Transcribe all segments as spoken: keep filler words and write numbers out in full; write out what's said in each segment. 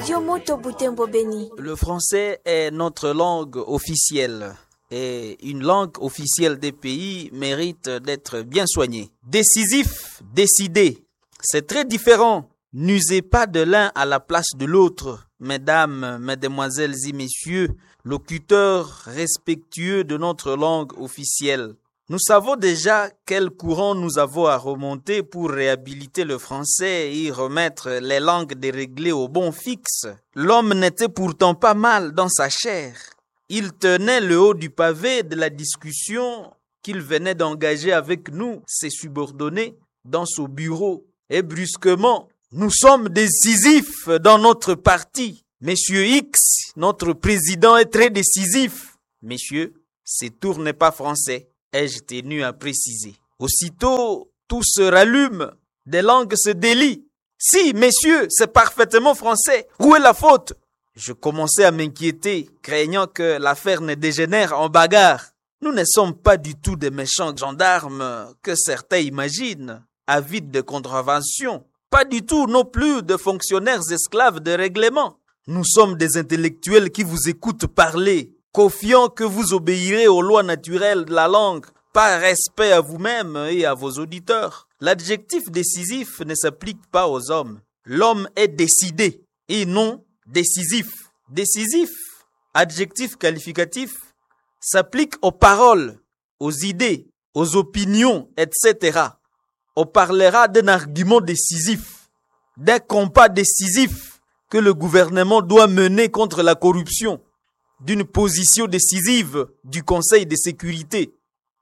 Radio Moto Butembo Beni. Le français est notre langue officielle et une langue officielle des pays mérite d'être bien soignée. Décisif, décidé, c'est très différent. N'usez pas de l'un à la place de l'autre, mesdames, mesdemoiselles et messieurs, locuteurs respectueux de notre langue officielle. Nous savons déjà quel courant nous avons à remonter pour réhabiliter le français et y remettre les langues déréglées au bon fixe. L'homme n'était pourtant pas mal dans sa chair. Il tenait le haut du pavé de la discussion qu'il venait d'engager avec nous, ses subordonnés, dans son bureau. Et brusquement, nous sommes décisifs dans notre parti. Monsieur X, notre président, est très décisif. Messieurs, ce tour n'est pas français. Ai-je tenu à préciser. Aussitôt, tout se rallume, des langues se délient. Si, messieurs, c'est parfaitement français. Où est la faute? Je commençais à m'inquiéter, craignant que l'affaire ne dégénère en bagarre. Nous ne sommes pas du tout des méchants gendarmes que certains imaginent, avides de contraventions. Pas du tout non plus de fonctionnaires esclaves de règlement. Nous sommes des intellectuels qui vous écoutent parler, confiant que vous obéirez aux lois naturelles de la langue, par respect à vous-même et à vos auditeurs. L'adjectif décisif ne s'applique pas aux hommes. L'homme est décidé et non décisif. Décisif, adjectif qualificatif, s'applique aux paroles, aux idées, aux opinions, et cetera. On parlera d'un argument décisif, d'un combat décisif que le gouvernement doit mener contre la corruption, d'une position décisive du Conseil de sécurité.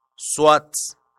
Soit,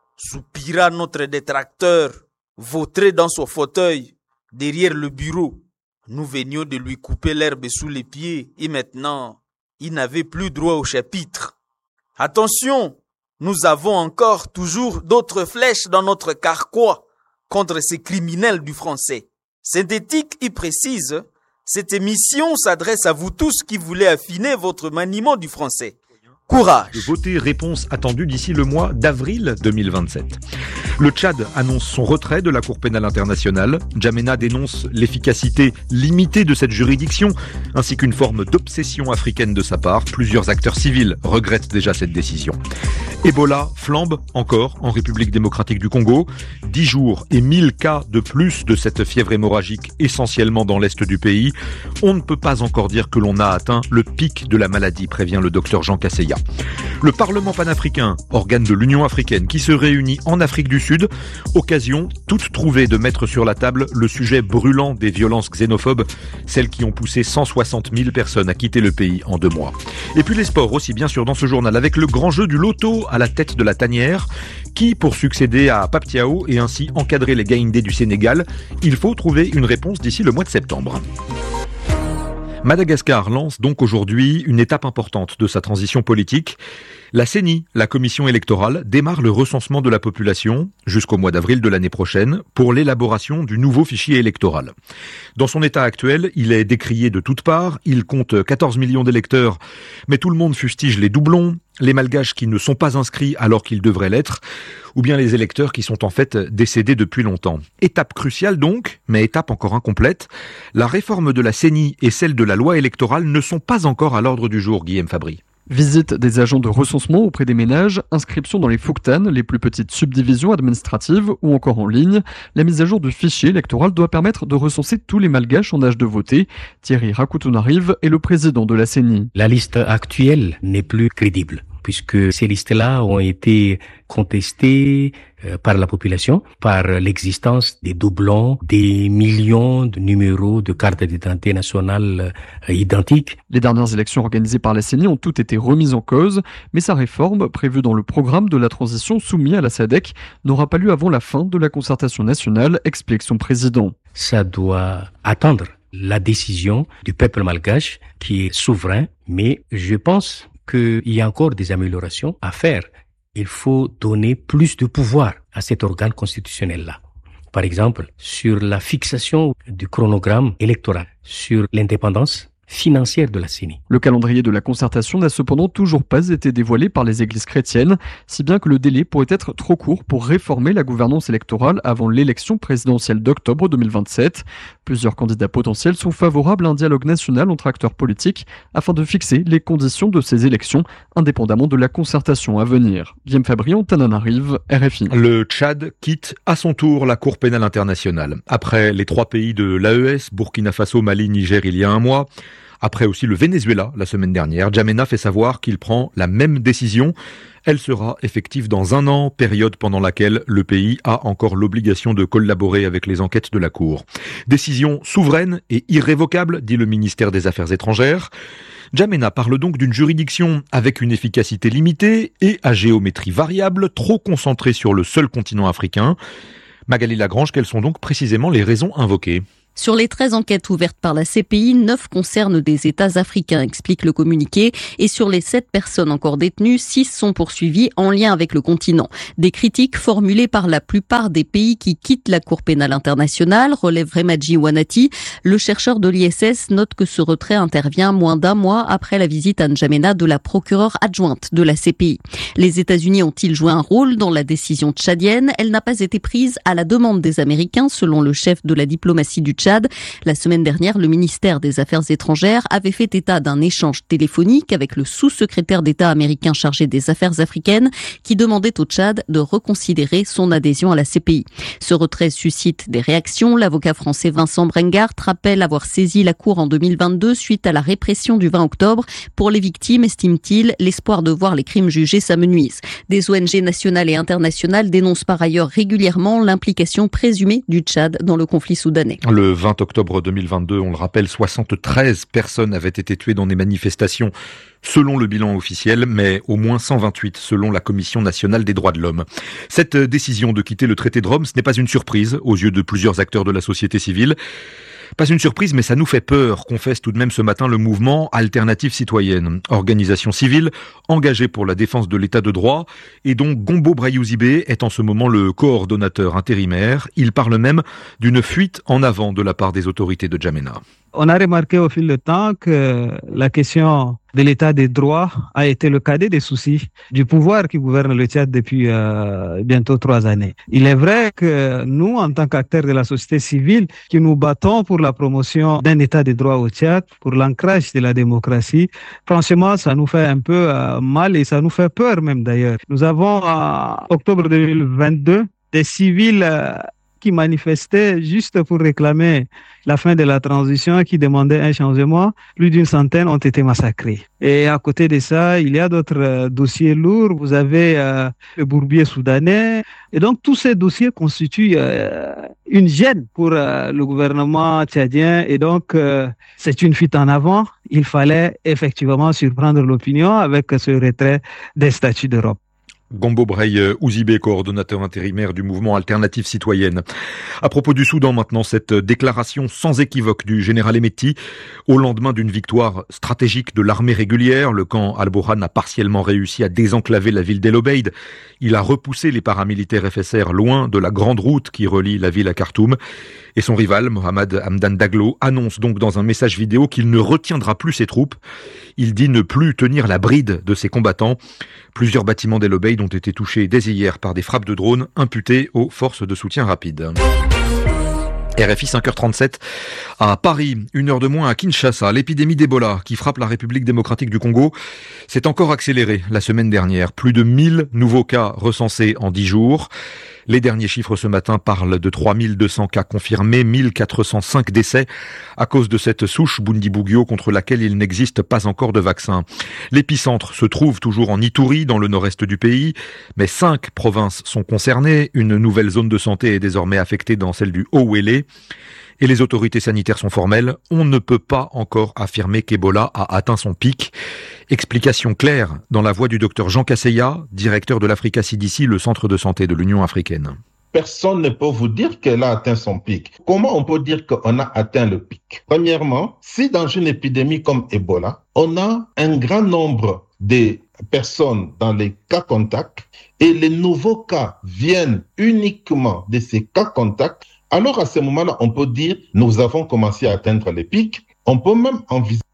soupira notre détracteur, vautré dans son fauteuil, derrière le bureau. Nous venions de lui couper l'herbe sous les pieds et maintenant, il n'avait plus droit au chapitre. Attention, nous avons encore toujours d'autres flèches dans notre carquois contre ces criminels du français. Synthétique et précise, cette émission s'adresse à vous tous qui voulez affiner votre maniement du français. Courage. De voter réponse attendue d'ici le mois d'avril deux mille vingt-sept. Le Tchad annonce son retrait de la Cour pénale internationale. N'Djamena dénonce l'efficacité limitée de cette juridiction, ainsi qu'une forme d'obsession africaine de sa part. Plusieurs acteurs civils regrettent déjà cette décision. Ebola flambe encore en République démocratique du Congo. Dix jours et mille cas de plus de cette fièvre hémorragique, essentiellement dans l'est du pays. On ne peut pas encore dire que l'on a atteint le pic de la maladie, prévient le docteur Jean Casseya. Le Parlement panafricain, organe de l'Union africaine qui se réunit en Afrique du Sud, occasion toute trouvée de mettre sur la table le sujet brûlant des violences xénophobes, celles qui ont poussé cent soixante mille personnes à quitter le pays en deux mois. Et puis les sports aussi bien sûr dans ce journal, avec le grand jeu du loto à la tête de la tanière, qui pour succéder à Pape Thiaw et ainsi encadrer les Gaïndés du Sénégal, il faut trouver une réponse d'ici le mois de septembre. Madagascar lance donc aujourd'hui une étape importante de sa transition politique. La C E N I, la commission électorale, démarre le recensement de la population jusqu'au mois d'avril de l'année prochaine pour l'élaboration du nouveau fichier électoral. Dans son état actuel, il est décrié de toutes parts, il compte quatorze millions d'électeurs, mais tout le monde fustige les doublons, les malgaches qui ne sont pas inscrits alors qu'ils devraient l'être, ou bien les électeurs qui sont en fait décédés depuis longtemps. Étape cruciale donc, mais étape encore incomplète. La réforme de la C E N I et celle de la loi électorale ne sont pas encore à l'ordre du jour, Guillaume Fabry. Visite des agents de recensement auprès des ménages, inscription dans les Fouctanes, les plus petites subdivisions administratives ou encore en ligne. La mise à jour du fichier électoral doit permettre de recenser tous les malgaches en âge de voter. Thierry Rakoutounarive est le président de la C E N I. La liste actuelle n'est plus crédible, puisque ces listes-là ont été contestées euh, par la population, par l'existence des doublons, des millions de numéros de cartes d'identité nationale euh, identiques. Les dernières élections organisées par la C E N I ont toutes été remises en cause, mais sa réforme, prévue dans le programme de la transition soumis à la S A D C, n'aura pas lieu avant la fin de la concertation nationale, explique son président. Ça doit attendre la décision du peuple malgache qui est souverain, mais je pense qu'il y a encore des améliorations à faire. Il faut donner plus de pouvoir à cet organe constitutionnel-là. Par exemple, sur la fixation du chronogramme électoral, sur l'indépendance financière de la C E N I. Le calendrier de la concertation n'a cependant toujours pas été dévoilé par les églises chrétiennes, si bien que le délai pourrait être trop court pour réformer la gouvernance électorale avant l'élection présidentielle d'octobre deux mille vingt-sept. Plusieurs candidats potentiels sont favorables à un dialogue national entre acteurs politiques afin de fixer les conditions de ces élections, indépendamment de la concertation à venir. Guillaume Fabrion, Tananarive, R F I. Le Tchad quitte à son tour la Cour pénale internationale. Après les trois pays de l'A E S, Burkina Faso, Mali, Niger il y a un mois, après aussi le Venezuela la semaine dernière, N'Djamena fait savoir qu'il prend la même décision. Elle sera effective dans un an, période pendant laquelle le pays a encore l'obligation de collaborer avec les enquêtes de la Cour. Décision souveraine et irrévocable, dit le ministère des Affaires étrangères. N'Djamena parle donc d'une juridiction avec une efficacité limitée et à géométrie variable, trop concentrée sur le seul continent africain. Magali Lagrange, quelles sont donc précisément les raisons invoquées ? Sur les treize enquêtes ouvertes par la C P I, neuf concernent des États africains, explique le communiqué. Et sur les sept personnes encore détenues, six sont poursuivies en lien avec le continent. Des critiques formulées par la plupart des pays qui quittent la Cour pénale internationale, relève Remadji Wanati. Le chercheur de l'I S S note que ce retrait intervient moins d'un mois après la visite à N'Djamena de la procureure adjointe de la C P I. Les États-Unis ont-ils joué un rôle dans la décision tchadienne ? Elle n'a pas été prise à la demande des Américains, selon le chef de la diplomatie du Tchad. La semaine dernière, le ministère des Affaires étrangères avait fait état d'un échange téléphonique avec le sous-secrétaire d'État américain chargé des affaires africaines qui demandait au Tchad de reconsidérer son adhésion à la C P I. Ce retrait suscite des réactions. L'avocat français Vincent Brengart rappelle avoir saisi la Cour en deux mille vingt-deux suite à la répression du vingt octobre. Pour les victimes, estime-t-il, l'espoir de voir les crimes jugés s'amenuise. Des O N G nationales et internationales dénoncent par ailleurs régulièrement l'implication présumée du Tchad dans le conflit soudanais. Le vingt octobre deux mille vingt-deux, on le rappelle, soixante-treize personnes avaient été tuées dans des manifestations selon le bilan officiel, mais au moins cent vingt-huit selon la Commission nationale des droits de l'homme. Cette décision de quitter le traité de Rome, ce n'est pas une surprise aux yeux de plusieurs acteurs de la société civile. Pas une surprise, mais ça nous fait peur, confesse tout de même ce matin le mouvement Alternative Citoyenne, organisation civile engagée pour la défense de l'état de droit et dont Gombo Brayouzibé est en ce moment le coordonnateur intérimaire. Il parle même d'une fuite en avant de la part des autorités de N'Djamena. On a remarqué au fil du temps que la question de l'état des droits a été le cadet des soucis du pouvoir qui gouverne le Tchad depuis euh, bientôt trois années. Il est vrai que nous, en tant qu'acteurs de la société civile, qui nous battons pour la promotion d'un état des droits au Tchad, pour l'ancrage de la démocratie, franchement, ça nous fait un peu euh, mal et ça nous fait peur même d'ailleurs. Nous avons en octobre deux mille vingt-deux des civils euh, qui manifestaient juste pour réclamer la fin de la transition, qui demandaient un changement. Plus d'une centaine ont été massacrés. Et à côté de ça, il y a d'autres euh, dossiers lourds. Vous avez euh, le bourbier soudanais. Et donc, tous ces dossiers constituent euh, une gêne pour euh, le gouvernement tchadien. Et donc, euh, c'est une fuite en avant. Il fallait effectivement surprendre l'opinion avec ce retrait des statuts d'Europe. Gombo Brayouzibé, coordonnateur intérimaire du mouvement Alternative Citoyenne. À propos du Soudan maintenant, cette déclaration sans équivoque du général Hemeti au lendemain d'une victoire stratégique de l'armée régulière. Le camp Al-Burhan a partiellement réussi à désenclaver la ville d'El Obeid. Il a repoussé les paramilitaires F S R loin de la grande route qui relie la ville à Khartoum. Et son rival, Mohamed Hamdan Daglo, annonce donc dans un message vidéo qu'il ne retiendra plus ses troupes. Il dit ne plus tenir la bride de ses combattants. Plusieurs bâtiments d'El Obeid ont été touchés dès hier par des frappes de drones imputées aux forces de soutien rapide. R F I cinq heures trente-sept à Paris, une heure de moins à Kinshasa. L'épidémie d'Ebola qui frappe la République démocratique du Congo s'est encore accélérée la semaine dernière. Plus de mille nouveaux cas recensés en dix jours. Les derniers chiffres ce matin parlent de trois mille deux cents cas confirmés, mille quatre cent cinq décès à cause de cette souche Bundibugyo contre laquelle il n'existe pas encore de vaccin. L'épicentre se trouve toujours en Ituri, dans le nord-est du pays, mais cinq provinces sont concernées. Une nouvelle zone de santé est désormais affectée dans celle du Haut-Ouélé. Et les autorités sanitaires sont formelles. On ne peut pas encore affirmer qu'Ebola a atteint son pic. Explication claire dans la voix du docteur Jean Kasseya, directeur de l'Africa C D C, le centre de santé de l'Union africaine. Personne ne peut vous dire qu'elle a atteint son pic. Comment on peut dire qu'on a atteint le pic? Premièrement, si dans une épidémie comme Ebola, on a un grand nombre de personnes dans les cas contacts et les nouveaux cas viennent uniquement de ces cas contacts, alors à ce moment-là, on peut dire nous avons commencé à atteindre les pics. On peut même envisager